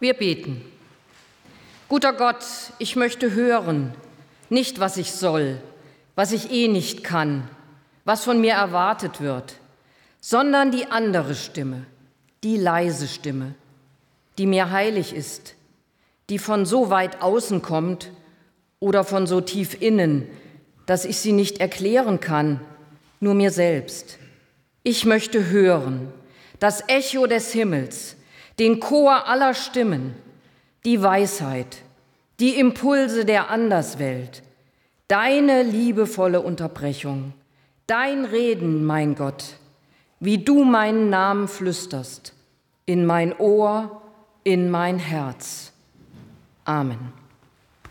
Wir beten. Guter Gott, ich möchte hören, nicht was ich soll, was ich nicht kann, was von mir erwartet wird, sondern die andere Stimme, die leise Stimme, die mir heilig ist, die von so weit außen kommt oder von so tief innen, dass ich sie nicht erklären kann, nur mir selbst. Ich möchte hören, das Echo des Himmels, den Chor aller Stimmen, die Weisheit, die Impulse der Anderswelt, deine liebevolle Unterbrechung, dein Reden, mein Gott, wie du meinen Namen flüsterst, in mein Ohr, in mein Herz. Amen.